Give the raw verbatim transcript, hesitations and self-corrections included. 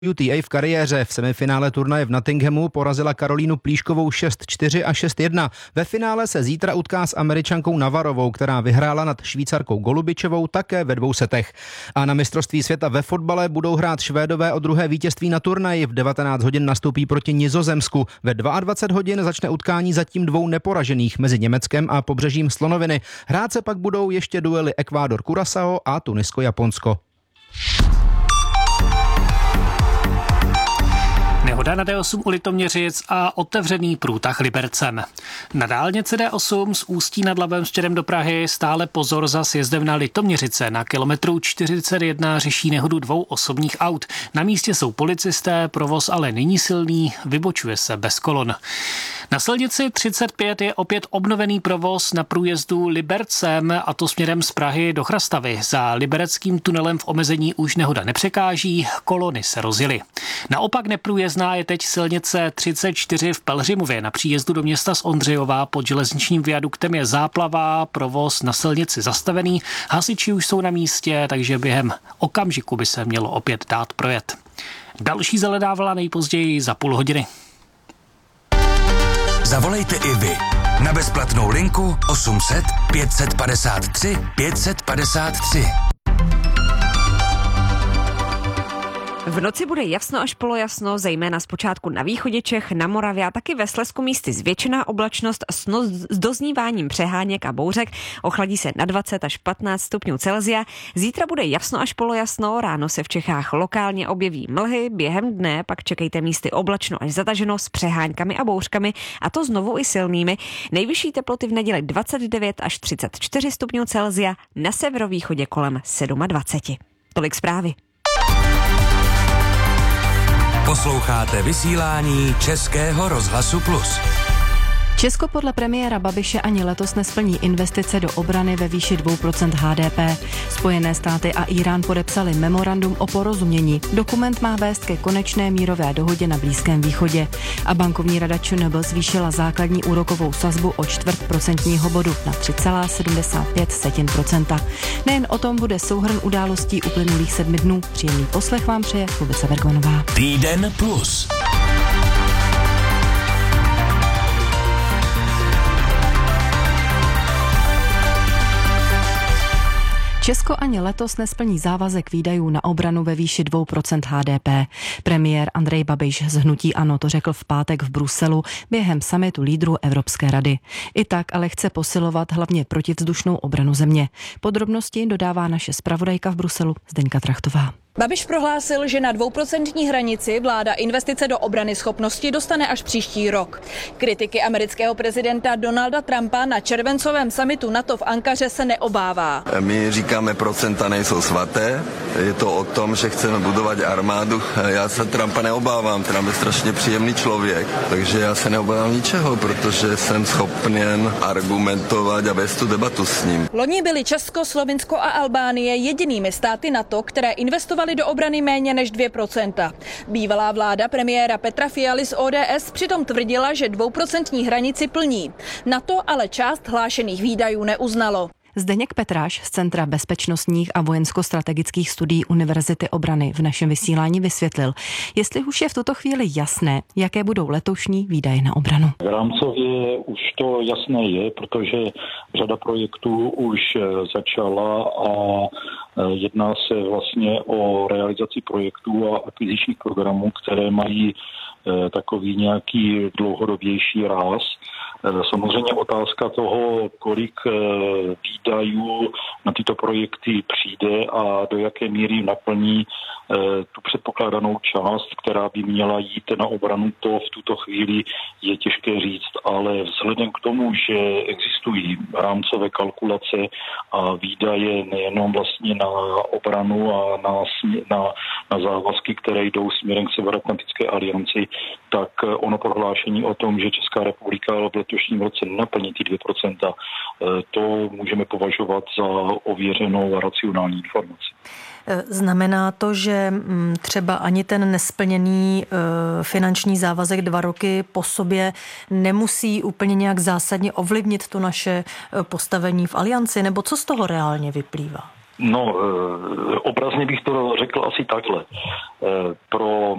W T A v kariéře. V semifinále turnaje v Nottinghamu porazila Karolínu Plíškovou šest čtyři a šest jedna. Ve finále se zítra utká s Američankou Navarovou, která vyhrála nad Švýcarkou Golubičovou také ve dvou setech. A na mistrovství světa ve fotbale budou hrát Švédové o druhé vítězství na turnaji. V devatenáct hodin nastoupí proti Nizozemsku. Ve dvacet dva hodin začne utkání zatím dvou neporažených mezi Německem a Pobřežím Slonoviny. Hrát se pak budou ještě duely Ekvádor-Curaçao a Tunisko-Japonsko. Nehoda na D osm u Litoměřic a otevřený průtah Libercem. Na dálnici D osm z Ústí nad Labem směrem do Prahy stále pozor za sjezdem na Litoměřice. Na kilometru čtyřicet jedna řeší nehodu dvou osobních aut. Na místě jsou policisté, provoz ale není silný, vybočuje se bez kolon. Na silnici třicet pět je opět obnovený provoz na průjezdu Libercem, a to směrem z Prahy do Chrastavy. Za libereckým tunelem v omezení už nehoda nepřekáží, kolony se rozjely. Naopak neprůjezdná je teď silnice třicet čtyři v Pelhřimově. Na příjezdu do města z Ondřejova pod železničním viaduktem je záplava, provoz na silnici zastavený. Hasiči už jsou na místě, takže během okamžiku by se mělo opět dát projet. Další zelená vlna nejpozději za půl hodiny. Zavolejte i vy na bezplatnou linku osm set pět padesát tři pět padesát tři. V noci bude jasno až polojasno, zejména zpočátku na východě Čech, na Moravě a taky ve Slezsku místy zvětšená oblačnost s dozníváním přeháněk a bouřek. Ochladí se na dvacet až patnáct stupňů Celsia. Zítra bude jasno až polojasno, ráno se v Čechách lokálně objeví mlhy, během dne pak čekejte místy oblačno až zataženo s přeháňkami a bouřkami, a to znovu i silnými. Nejvyšší teploty v neděli dvacet devět až třicet čtyři stupňů Celsia, na severovýchodě kolem dvacet sedm. Tolik zprávy. Posloucháte vysílání Českého rozhlasu Plus. Česko podle premiéra Babiše ani letos nesplní investice do obrany ve výši dvě procenta H D P. Spojené státy a Irán podepsali memorandum o porozumění. Dokument má vést ke konečné mírové dohodě na Blízkém východě. A bankovní rada ČNB zvýšila základní úrokovou sazbu o čtvrt procentního bodu na tři celá sedmdesát pět procenta. Nejen o tom bude souhrn událostí uplynulých sedmi dnů. Příjemný poslech vám přeje Lubica Bergmanová. Týden plus. Česko ani letos nesplní závazek výdajů na obranu ve výši dvě procenta H D P. Premiér Andrej Babiš z hnutí ANO to řekl v pátek v Bruselu během summitu lídrů Evropské rady. I tak ale chce posilovat hlavně protivzdušnou obranu země. Podrobnosti dodává naše zpravodajka v Bruselu Zdeňka Trachtová. Babiš prohlásil, že na dvouprocentní hranici vláda investice do obrany schopnosti dostane až příští rok. Kritiky amerického prezidenta Donalda Trumpa na červencovém summitu NATO v Ankaře se neobává. My říkáme, procenta nejsou svaté, je to o tom, že chceme budovat armádu. Já se Trumpa neobávám, Trump je strašně příjemný člověk, takže já se neobávám ničeho, protože jsem schopen argumentovat a vést tu debatu s ním. Loni byly Česko, Slovinsko a Albánie jedinými státy NATO, které investovaly do obrany méně než dvě procenta. Bývalá vláda premiéra Petra Fialy z O D S přitom tvrdila, že dvouprocentní hranici plní. NATO ale část hlášených výdajů neuznalo. Zdeněk Petráš z Centra bezpečnostních a vojensko-strategických studií Univerzity obrany v našem vysílání vysvětlil, jestli už je v tuto chvíli jasné, jaké budou letošní výdaje na obranu. Rámcově už to jasné je, protože řada projektů už začala a jedná se vlastně o realizaci projektů a akvizičních programů, které mají takový nějaký dlouhodobější ráz. Samozřejmě otázka toho, kolik výdajů na tyto projekty přijde a do jaké míry naplní tu předpokládanou část, která by měla jít na obranu, to v tuto chvíli je těžké říct, ale vzhledem k tomu, že existují rámcové kalkulace a výdaje nejenom vlastně na obranu a na, na, na závazky, které jdou směrem k Severoatlantické alianci, tak ono prohlášení o tom, že Česká republika v letošním roce naplní ty dvě procenta, to můžeme považovat za ověřenou a racionální informaci. Znamená to, že třeba ani ten nesplněný finanční závazek dva roky po sobě nemusí úplně nějak zásadně ovlivnit to naše postavení v alianci, nebo co z toho reálně vyplývá? No, obrazně bych to řekl asi takhle. Pro